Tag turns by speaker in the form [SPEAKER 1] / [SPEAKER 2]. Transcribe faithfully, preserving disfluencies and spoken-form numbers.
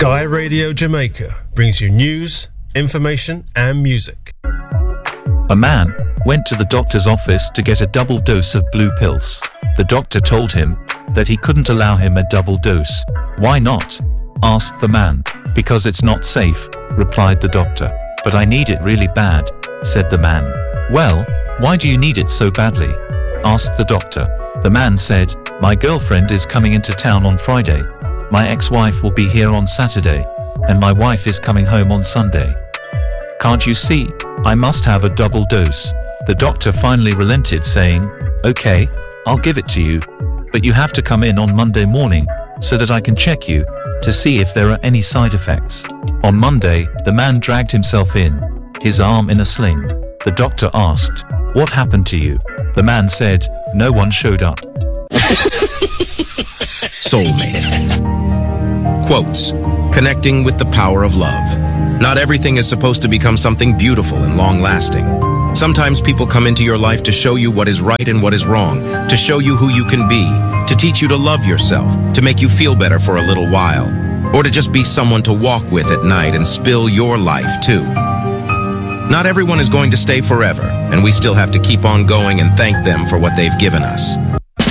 [SPEAKER 1] Sky Radio Jamaica brings you news, information and music.
[SPEAKER 2] A man went to the doctor's office to get a double dose of blue pills. The doctor told him that he couldn't allow him a double dose. Why not? Asked the man. Because it's not safe, replied the doctor. But I need it really bad, said the man. Well, why do you need it so badly? Asked the doctor. The man said, my girlfriend is coming into town on Friday. My ex-wife will be here on Saturday, and my wife is coming home on Sunday. Can't you see? I must have a double dose. The doctor finally relented, saying, okay, I'll give it to you, but you have to come in on Monday morning so that I can check you to see if there are any side effects. On Monday, the man dragged himself in, his arm in a sling. The doctor asked, what happened to you? The man said, no one showed up.
[SPEAKER 3] Soulmate. Quotes. Connecting with the power of love. Not everything is supposed to become something beautiful and long-lasting. Sometimes people come into your life to show you what is right and what is wrong, to show you who you can be, to teach you to love yourself, to make you feel better for a little while, or to just be someone to walk with at night and spill your life too. Not everyone is going to stay forever, and we still have to keep on going and thank them for what they've given us.